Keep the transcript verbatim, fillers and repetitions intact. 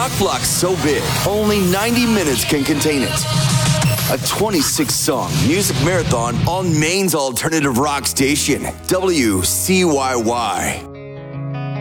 rock block so big, only ninety minutes can contain it. A twenty-six song music marathon on Maine's alternative rock station, W C Y Y.